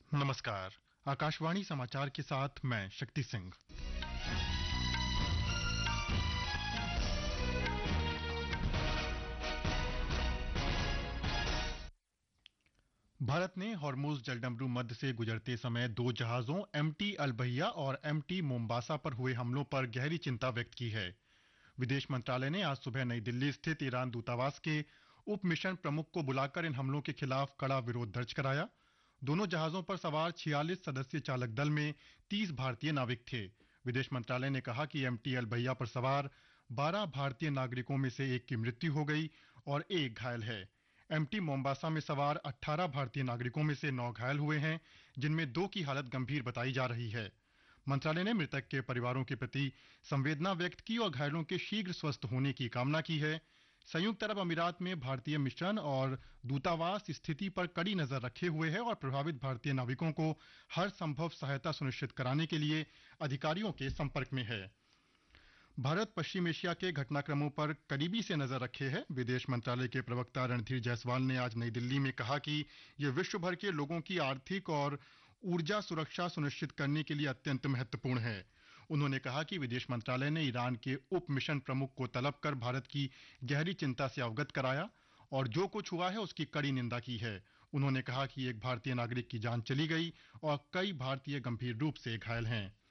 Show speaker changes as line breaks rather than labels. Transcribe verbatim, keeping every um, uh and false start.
नमस्कार। आकाशवाणी समाचार के साथ मैं शक्ति सिंह। भारत ने हॉर्मुज जलडमरू मध्य से गुजरते समय दो जहाजों एमटी अलबहिया और एमटी मोम्बासा पर हुए हमलों पर गहरी चिंता व्यक्त की है। विदेश मंत्रालय ने आज सुबह नई दिल्ली स्थित ईरान दूतावास के उप मिशन प्रमुख को बुलाकर इन हमलों के खिलाफ कड़ा विरोध दर्ज कराया। दोनों जहाजों पर सवार छियालीस सदस्यीय चालक दल में तीस भारतीय नाविक थे। विदेश मंत्रालय ने कहा कि एमटी अलबहिया पर सवार बारह भारतीय नागरिकों में से एक की मृत्यु हो गई और एक घायल है। एमटी मोम्बासा में सवार अठारह भारतीय नागरिकों में से नौ घायल हुए हैं, जिनमें दो की हालत गंभीर बताई जा रही है। मंत्रालय ने मृतक के परिवारों के प्रति संवेदना व्यक्त की और घायलों के शीघ्र स्वस्थ होने की कामना की है। संयुक्त अरब अमीरात में भारतीय मिशन और दूतावास स्थिति पर कड़ी नजर रखे हुए है और प्रभावित भारतीय नाविकों को हर संभव सहायता सुनिश्चित कराने के लिए अधिकारियों के संपर्क में है। भारत पश्चिम एशिया के घटनाक्रमों पर करीबी से नजर रखे है। विदेश मंत्रालय के प्रवक्ता रणधीर जायसवाल ने आज नई दिल्ली में कहा कि यह विश्व भर के लोगों की आर्थिक और ऊर्जा सुरक्षा सुनिश्चित करने के लिए अत्यंत महत्वपूर्ण है। उन्होंने कहा कि विदेश मंत्रालय ने ईरान के उप मिशन प्रमुख को तलब कर भारत की गहरी चिंता से अवगत कराया और जो कुछ हुआ है उसकी कड़ी निंदा की है। उन्होंने कहा कि एक भारतीय नागरिक की जान चली गई और कई भारतीय गंभीर रूप से घायल हैं।